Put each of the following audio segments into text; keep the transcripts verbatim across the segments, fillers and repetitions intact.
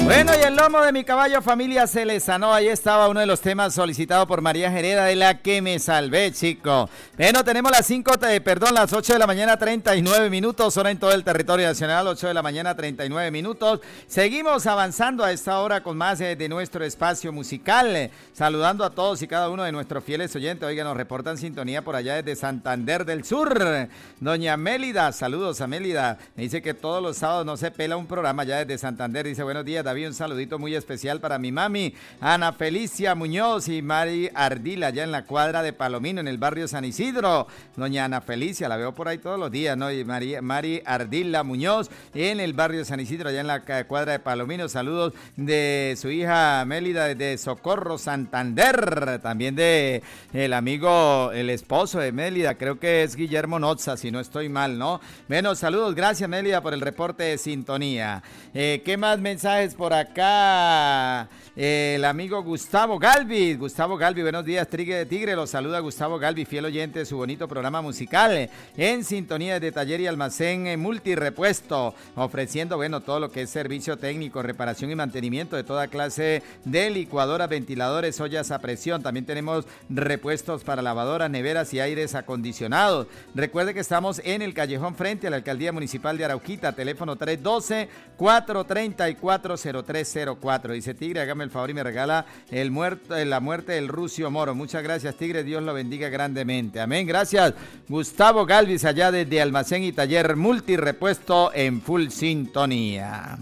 Bueno, y el lomo de mi caballo familia se le sanó. Ahí estaba uno de los temas solicitados por María Jereda, de la que me salvé, chico. Bueno, tenemos las cinco, perdón, las ocho de la mañana, treinta y nueve minutos, hora en todo el territorio nacional, ocho de la mañana, treinta y nueve minutos. Seguimos avanzando a esta hora con más eh, de nuestro espacio musical, eh, saludando a todos y cada uno de nuestros fieles oyentes. Oiga, nos reportan sintonía por allá desde Santander del Sur. Doña Mélida, saludos a Mélida. Me dice que todos los sábados no se pela un programa allá desde Santander. Dice, buenos días, David. Un saludito muy especial para mi mami, Ana Felicia Muñoz y Mari Ardila, allá en la cuadra de Palomino, en el barrio San Isidro. Doña Ana Felicia, la veo por ahí todos los días, ¿no? Y Mari, Mari Ardila Muñoz, en el barrio San Isidro, allá en la cuadra de Palomino. Saludos de su hija Mélida, desde Socorro, Santander. También de el amigo, el esposo de Mélida, creo que es Guillermo Nozza, si no estoy mal, ¿no? Bueno, saludos, gracias Mélida por el reporte de sintonía. Eh, ¿Qué más mensajes por acá? Eh, el amigo Gustavo Galvi. Gustavo Galvi, buenos días, Tigre de Tigre. Los saluda Gustavo Galvi, fiel oyente de su bonito programa musical. En sintonía de taller y almacén multirepuesto, ofreciendo, bueno, todo lo que es servicio técnico, reparación y mantenimiento de toda clase de licuadoras, ventiladores, ollas a presión. También tenemos repuestos para lavadoras, neveras y aires acondicionados. Recuerde que estamos en el callejón frente a la Alcaldía Municipal de Arauquita, teléfono tres uno dos, cuatro tres cuatro, cero tres cero cuatro. Dice Tigre, hágame el favor y me regala el muerto, la muerte del Rucio Moro. Muchas gracias, Tigre, Dios lo bendiga grandemente. Amén, gracias. Gustavo Galvis, allá desde Almacén y Taller Multirepuesto, en full sintonía.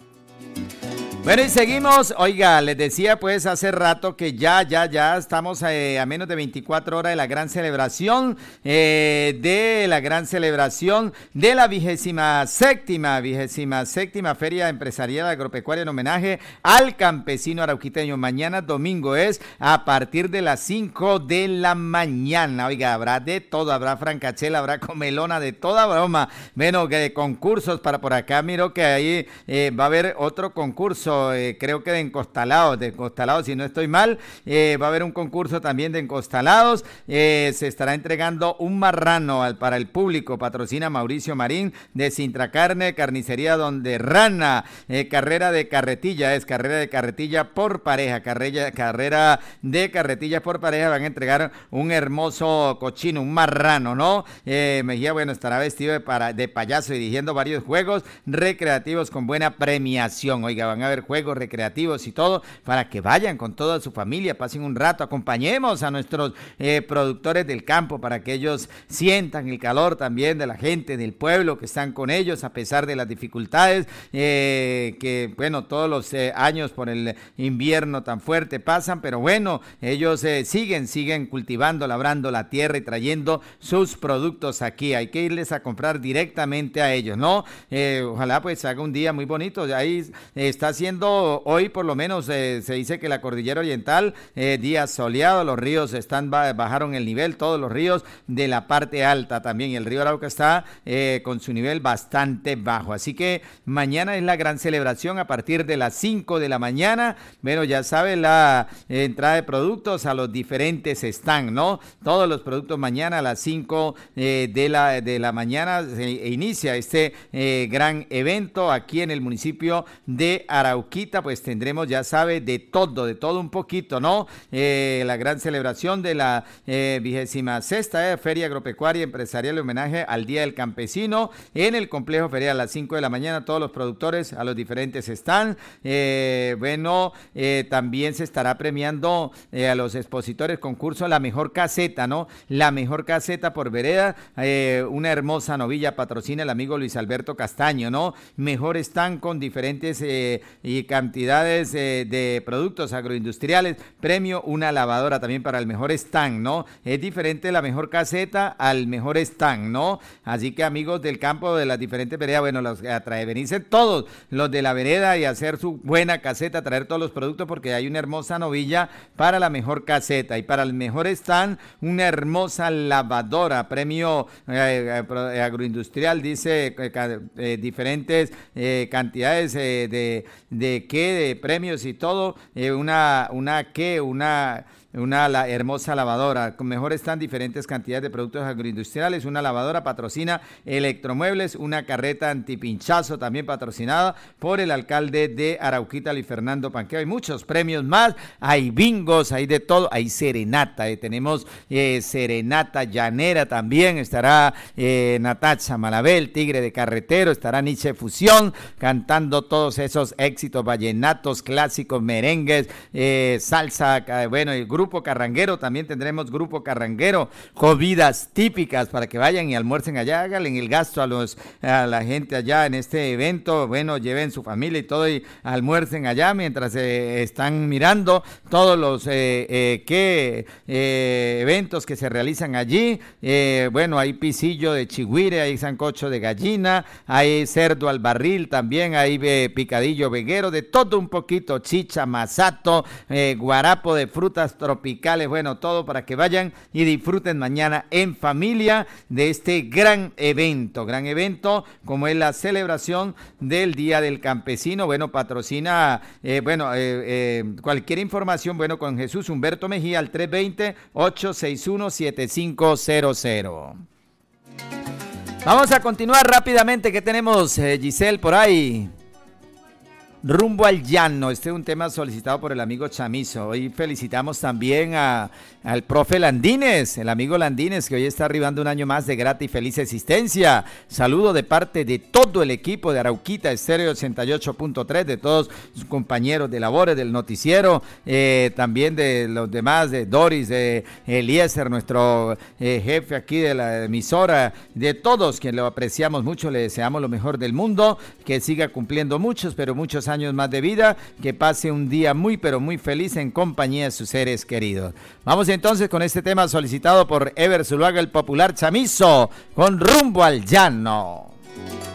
Bueno, y seguimos. Oiga, les decía pues hace rato que ya, ya, ya estamos eh, a menos de veinticuatro horas de la gran celebración, eh, de la gran celebración de la vigésima séptima, vigésima séptima Feria Empresarial Agropecuaria en homenaje al campesino arauquiteño. Mañana domingo es a partir de las cinco de la mañana. Oiga, habrá de todo, habrá francachela, habrá comelona, de toda broma. Bueno, que concursos para por acá, miro que ahí eh, va a haber otro concurso. Eh, creo que de encostalados, de encostalados, si no estoy mal, eh, va a haber un concurso también de encostalados. Eh, se estará entregando un marrano al, para el público. Patrocina Mauricio Marín de Sintra Carne, Carnicería Donde Rana. Eh, carrera de carretilla, es carrera de carretilla por pareja, carrera, carrera de carretilla por pareja. Van a entregar un hermoso cochino, un marrano, ¿no? Eh, Mejía, bueno, estará vestido de, para, de payaso, dirigiendo varios juegos recreativos con buena premiación. Oiga, van a ver juegos recreativos y todo, para que vayan con toda su familia, pasen un rato, acompañemos a nuestros eh, productores del campo para que ellos sientan el calor también de la gente del pueblo que están con ellos a pesar de las dificultades eh, que, bueno, todos los eh, años por el invierno tan fuerte pasan, pero bueno, ellos eh, siguen, siguen cultivando, labrando la tierra y trayendo sus productos aquí. Hay que irles a comprar directamente a ellos, ¿no? Eh, ojalá pues haga un día muy bonito. Ahí eh, está haciendo hoy, por lo menos eh, se dice que la cordillera oriental, eh, día soleado, los ríos están bajaron el nivel, todos los ríos de la parte alta también, el río Arauca está eh, con su nivel bastante bajo, así que mañana es la gran celebración a partir de las cinco de la mañana. Bueno, ya sabe, la eh, entrada de productos a los diferentes stands, ¿no? Todos los productos mañana a las cinco eh, de, la, de la mañana se inicia este eh, gran evento aquí en el municipio de Arauca. Arauquita, pues tendremos, ya sabe, de todo, de todo un poquito, ¿no? Eh, la gran celebración de la eh, vigésima sexta eh, Feria Agropecuaria Empresarial de homenaje al Día del Campesino en el complejo ferial a las cinco de la mañana, todos los productores a los diferentes stands. Eh, bueno, eh, también se estará premiando eh, a los expositores concurso la mejor caseta, ¿no? La mejor caseta por vereda, eh, una hermosa novilla patrocina el amigo Luis Alberto Castaño, ¿no? Mejor stand con diferentes eh, y cantidades eh, de productos agroindustriales, premio una lavadora también para el mejor stand, ¿no? Es diferente la mejor caseta al mejor stand, ¿no? Así que amigos del campo de las diferentes veredas, bueno, los atrae, venirse todos los de la vereda y hacer su buena caseta, traer todos los productos porque hay una hermosa novilla para la mejor caseta y para el mejor stand una hermosa lavadora, premio eh, eh, agroindustrial, dice eh, eh, diferentes eh, cantidades eh, de de qué, de premios y todo, eh, una, una qué, una una la, hermosa lavadora. Con mejor están diferentes cantidades de productos agroindustriales. Una lavadora patrocina Electromuebles, una carreta antipinchazo también patrocinada por el alcalde de Arauquita, Luis Fernando Panqueo. Hay muchos premios más, hay bingos, hay de todo, hay serenata, eh, tenemos eh, serenata llanera también, estará eh, Natacha Malabel, Tigre de Carretero, estará Nietzsche Fusión, cantando todos esos éxitos vallenatos, clásicos, merengues, eh, salsa, bueno, el grupo carranguero, también tendremos grupo carranguero, comidas típicas para que vayan y almuercen allá, háganle el gasto a los a la gente allá en este evento, bueno, lleven su familia y todo y almuercen allá mientras eh, están mirando todos los eh, eh, que, eh, eventos que se realizan allí. Eh, bueno, hay pisillo de chigüire, hay sancocho de gallina, hay cerdo al barril también, hay eh, picadillo veguero, de todo un poquito, chicha, masato, eh, guarapo de frutas tropicales, bueno, todo para que vayan y disfruten mañana en familia de este gran evento, gran evento como es la celebración del Día del Campesino. Bueno, patrocina, eh, bueno, eh, eh, cualquier información, bueno, con Jesús Humberto Mejía al tres veinte, ocho seis uno, siete cinco cero cero. Vamos a continuar rápidamente, ¿qué tenemos, eh, Giselle, por ahí? Rumbo al llano, este es un tema solicitado por el amigo Chamizo. Hoy felicitamos también a, al profe Landines, el amigo Landines, que hoy está arribando un año más de grata y feliz existencia. Saludo de parte de todo el equipo de Arauquita Estéreo ochenta y ocho punto tres, de todos sus compañeros de labores del noticiero, eh, también de los demás, de Doris, de Eliezer, nuestro eh, jefe aquí de la emisora, de todos quienes lo apreciamos mucho, le deseamos lo mejor del mundo, que siga cumpliendo muchos, pero muchos años más de vida, que pase un día muy pero muy feliz en compañía de sus seres queridos. Vamos entonces con este tema solicitado por Ever Zuluaga, el popular Chamizo, con Rumbo al Llano.